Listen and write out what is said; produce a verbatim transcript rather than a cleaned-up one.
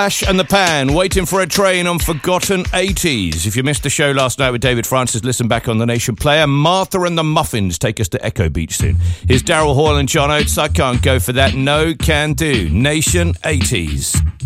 Ash and the Pan, Waiting for a Train on Forgotten eighties. If you missed the show last night with David Francis, listen back on the Nation Player. Martha and the Muffins take us to Echo Beach soon. Here's Daryl Hall and John Oates. I can't go for that. No can do. Nation eighties.